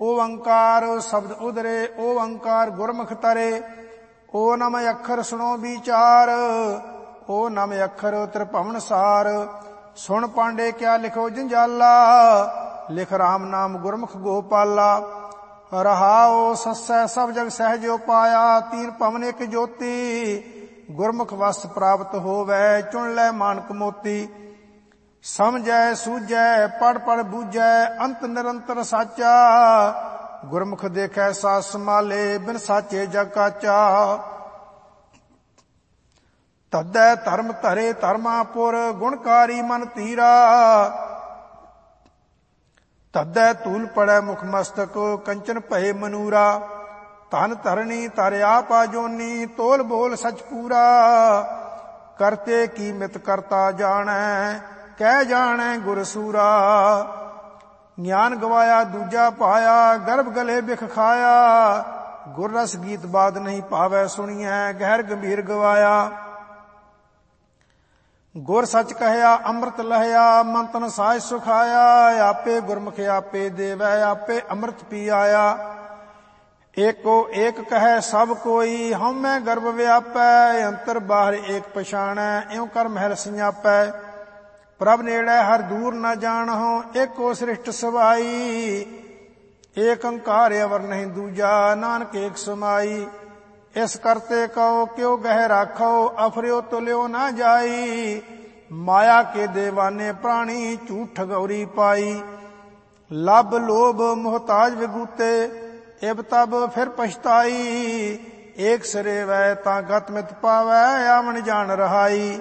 ਓੰਕਾਰ ਸ਼ਬਦ ਉਦਰੇ, ਓੰਕਾਰ ਗੁਰਮੁਖ ਤਰੇ। ਓ ਨਮ ਅੱਖਰ ਸੁਣੋ ਵਿਚਾਰ, ਓ ਨਮ ਅੱਖਰ ਤ੍ਰਿਭਵਨ ਸਾਰ। ਸੁਣ ਪਾਂਡੇ ਕਿਆ ਲਿਖੋ ਜੰਜਾਲਾ, ਲਿਖ ਰਾਮ ਨਾਮ ਗੁਰਮੁਖ ਗੋਪਾਲਾ। ਰਹਾਉ ਸੱਸੈ ਸਭ ਜਗ ਸਹਿਜਿਓ ਪਾਇਆ, ਤੀਨ ਭਵਨ ਇੱਕ ਜੋਤੀ। ਗੁਰਮੁਖ ਵਸ ਪ੍ਰਾਪਤ ਹੋਵੈ, ਚੁਣ ਲੈ ਮਾਨਕ ਮੋਤੀ। ਸਮਝੈ ਸੂਝੈ ਪੜ ਪੜ ਬੂਝੈ, ਅੰਤ ਨਿਰੰਤਰ ਸਾਚਾ। ਗੁਰਮੁਖ ਦੇਖੈ ਸਾਧ ਸੰਭਾਲੇ, ਬਿਨ ਸਾਚੇ ਜਗ ਕਾਚਾ। ਤਦੈ ਧਰਮ ਧਰੇ ਧਰਮਾਪੁਰ, ਗੁਣਕਾਰੀ ਮਨ ਧੀਰਾ। ਤਦੈ ਧੂਲ ਪੜੈ ਮੁਖ ਮਸਤਕ, ਕੰਚਨ ਭਏ ਮਨੂਰਾ। ਧਨ ਧਰਣੀ ਧਰ ਆਪਾ ਜੋਨੀ, ਤੋਲ ਬੋਲ ਸਚ ਪੂਰਾ। ਕਰਤੇ ਕੀ ਮਿਤ ਕਰਤਾ ਜਾਣੈ, ਕਹਿ ਜਾਣੈ ਗੁਰ ਸੂਰਾ। ਗਿਆਨ ਗਵਾਇਆ ਦੂਜਾ ਪਾਇਆ, ਗਰਭ ਗਲੇ ਬਿਖ ਖਾਇਆ। ਗੁਰ ਰਸ ਗੀਤ ਬਾਦ ਨਹੀਂ ਭਾਵੈ, ਸੁਣੀਐ ਗਹਿਰ ਗੰਭੀਰ ਗਵਾਇਆ। ਗੁਰ ਸੱਚ ਕਹਿਆ ਅੰਮ੍ਰਿਤ ਲਹਿਆ, ਮਨ ਤਨ ਸਾਜ ਸੁਖਾਇਆ। ਆਪੇ ਗੁਰਮੁਖ ਆਪੇ ਦੇਵੈ, ਆਪੇ ਅੰਮ੍ਰਿਤ ਪੀ ਆਇਆ। ਏਕੋ ਏਕ ਕਹੈ ਸਭ ਕੋਈ, ਹਉਮੈ ਗਰਭ ਵਿਆਪੈ। ਅੰਤਰ ਬਾਹਰ ਏਕ ਪਛਾਣੈ, ਇਉ ਕਰ ਮਹਿਲ ਸਿਆਪੈ। ਪ੍ਰਭ ਨੇੜੈ ਹਰ ਦੂਰ ਨ ਜਾਣਹੁ, ਏਕੋ ਸ੍ਰਿਸ਼ਟ ਸਵਾਈ। ਏਕ ਓੰਕਾਰ ਅਵਰ ਨਹੀਂ ਦੂਜਾ, ਨਾਨਕ ਏਕ ਸਮਾਈ। ਇਸ ਕਰਤੇ ਕਉ ਕਿਉ ਗਹਿ ਰਾਖੋ, ਅਫਰਿਓ ਤੁਲਿਓ ਨਾ ਜਾਈ। ਮਾਇਆ ਕੇ ਦੇਵਾਨੇ ਪ੍ਰਾਣੀ, ਝੂਠ ਠਗੌਰੀ ਪਾਈ। ਲੱਭ ਲੋਭ ਮੁਹਤਾਜ ਵਿਗੂਤੇ, ਇਬ ਤਬ ਫਿਰ ਪਛਤਾਈ। ਏਕ ਸਿਰੇ ਵੈ ਤਾਂ ਗਤ ਮਿਤ ਪਾਵੈ, ਆਵਣ ਜਾਣ ਰਹਾਈ।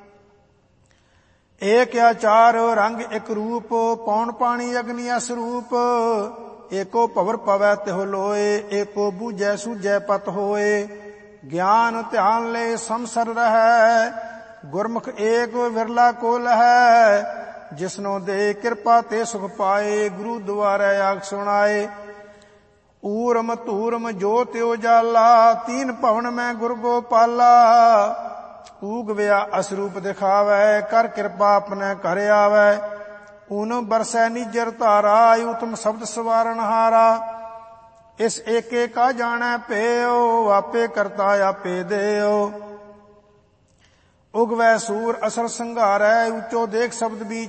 ਏਕ ਆਚਾਰ ਰੰਗ ਇਕ ਰੂਪ, ਪੌਣ ਪਾਣੀ ਅਗਨੀ ਅਸਰੂਪ। ਏਕੋ ਭਵਰ ਪਵੈ ਤਿਹੁ ਲੋਏ, ਏਕੋ ਬੂਝੈ ਸੂਝੈ ਪਤ ਹੋਏ। ਗਿਆਨ ਧਿਆਨ ਲੈ ਸੰਸਰ ਰਹੈ, ਗੁਰਮੁਖ ਏਕ ਵਿਰਲਾ ਕੋ ਲਹੈ। ਜਿਸਨੋ ਦੇ ਕਿਰਪਾ ਤੇ ਸੁਖ ਪਾਏ, ਗੁਰੂ ਦੁਆਰੈ ਆਖ ਸੁਣਾਏ। ਊਰਮ ਧੂਰਮ ਜੋਤਿ ਉਜਾਲਾ, ਤੀਨ ਭਵਨ ਮੈਂ ਗੁਰ ਗੋਪਾਲਾ। ਊਗ ਵਿਆ ਅਸਰੂਪ ਦਿਖਾਵੈ, ਕਰ ਕਿਰਪਾ ਆਪਣੇ ਘਰ ਆਵੈ। ਊਨ ਬਰਸੈ ਨਿਜਰ ਧਾਰਾ, ਉਤਮ ਸ਼ਬਦ ਸਵਾਰਨ ਹਾਰਾ। ਇਸ ਏਕੇ ਕਾ ਜਾਣੈ ਭੇਉ, ਆਪੇ ਕਰਤਾ ਆਪੇ ਦੇਉ। ਉਗਵੈ ਸੂਰ ਅਸਰ ਸੰਘਾਰੈ, ਉੱਚੋ ਦੇਖ ਸ਼ਬਦ ਬੀਚ